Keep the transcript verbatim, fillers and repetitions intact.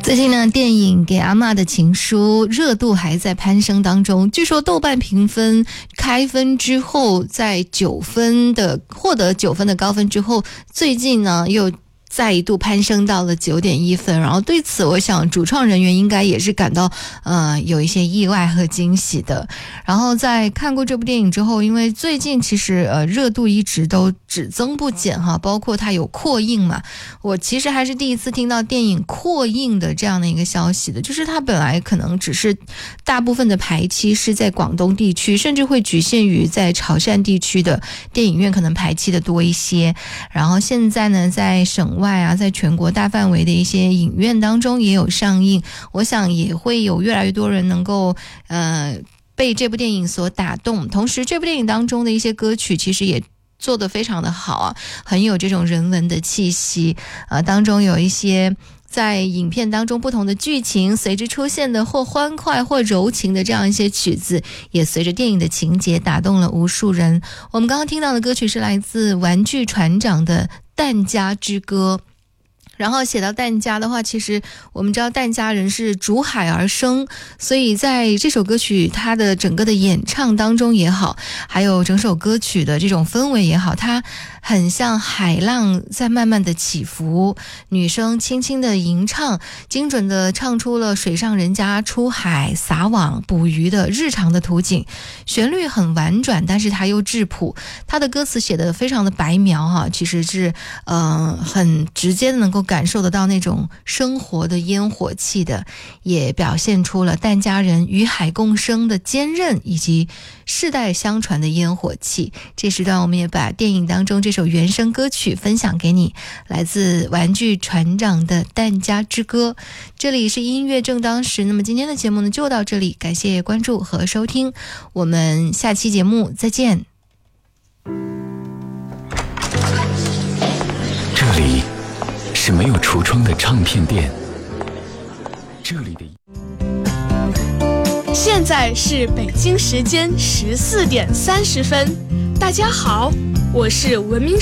最近呢，电影《给阿嬷的情书》热度还在攀升当中。据说豆瓣评分开分之后，在九分的获得九分的高分之后，最近呢又再一度攀升到了 九点一 分，然后对此我想主创人员应该也是感到呃有一些意外和惊喜的。然后在看过这部电影之后，因为最近其实呃热度一直都只增不减哈，包括它有扩映嘛，我其实还是第一次听到电影扩映的这样的一个消息的，就是它本来可能只是大部分的排期是在广东地区，甚至会局限于在潮汕地区的电影院可能排期的多一些，然后现在呢在省外啊，在全国大范围的一些影院当中也有上映，我想也会有越来越多人能够呃被这部电影所打动。同时这部电影当中的一些歌曲其实也做得非常的好啊，很有这种人文的气息，呃，当中有一些在影片当中不同的剧情随之出现的或欢快或柔情的这样一些曲子，也随着电影的情节打动了无数人。我们刚刚听到的歌曲是来自玩具船长的《疍家之歌》。然后写到疍家的话，其实我们知道疍家人是逐海而生，所以在这首歌曲它的整个的演唱当中也好，还有整首歌曲的这种氛围也好，它很像海浪在慢慢的起伏，女生轻轻的吟唱，精准的唱出了水上人家出海撒网捕鱼的日常的图景。旋律很婉转，但是它又质朴，它的歌词写得非常的白描哈，其实是呃很直接的能够感受得到那种生活的烟火气的，也表现出了疍家人与海共生的坚韧以及世代相传的烟火气。这时段我们也把电影当中这首原声歌曲分享给你，来自玩具船长的《疍家之歌》。这里是音乐正当时，那么今天的节目呢就到这里，感谢关注和收听，我们下期节目再见。 这里是没有橱窗的唱片店，这里的现在是北京时间十四点三十分。大家好，我是文明